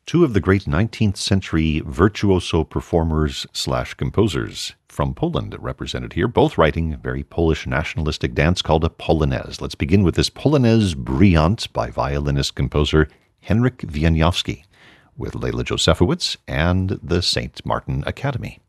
Two of the great 19th century virtuoso performers / composers from Poland represented here, both writing a very Polish nationalistic dance called a Polonaise. Let's begin with this Polonaise Brilliant by violinist-composer Henryk Wieniawski with Leila Josefowicz and the St. Martin Academy.